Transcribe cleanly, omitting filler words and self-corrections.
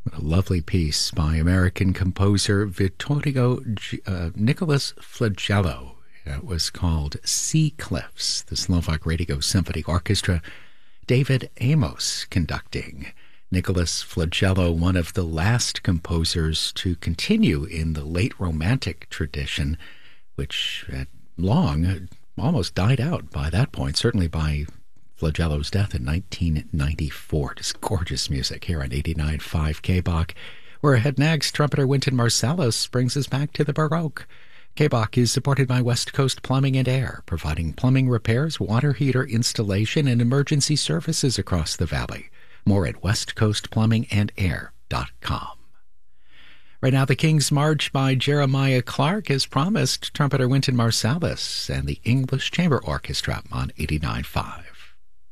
A lovely piece by American composer Vittorio Nicholas Flagello. It was called Sea Cliffs, the Slovak Radio Symphony Orchestra. David Amos conducting. Nicholas Flagello, one of the last composers to continue in the late Romantic tradition, which had long almost died out by that point, certainly by Flagello's death in 1994. Just gorgeous music here on 89.5 KBach. We're ahead next. Trumpeter Wynton Marsalis brings us back to the Baroque. KBach is supported by West Coast Plumbing and Air, providing plumbing repairs, water heater installation, and emergency services across the valley. More at westcoastplumbingandair.com. Right now, the King's March by Jeremiah Clark as promised. Trumpeter Wynton Marsalis and the English Chamber Orchestra on 89.5.